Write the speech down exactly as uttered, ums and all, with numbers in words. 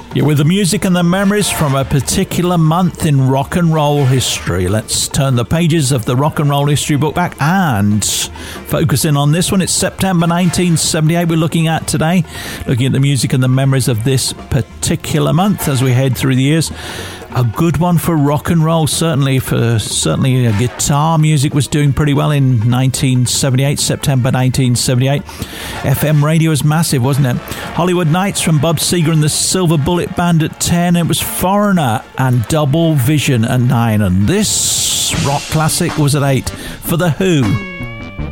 You're with the music and the memories from a particular month in rock and roll history. Let's turn the pages of the rock and roll history book back and focus in on this one. It's September nineteen seventy-eight we're looking at today, looking at the music and the memories of this particular month as we head through the years. A good one for rock and roll, certainly. For certainly, uh, guitar music was doing pretty well in nineteen seventy-eight, September nineteen seventy-eight. F M radio was massive, wasn't it? Hollywood Nights from Bob Seger and the Silver Bullet Band at ten. It was Foreigner and Double Vision at nine. And this rock classic was at eight for The Who.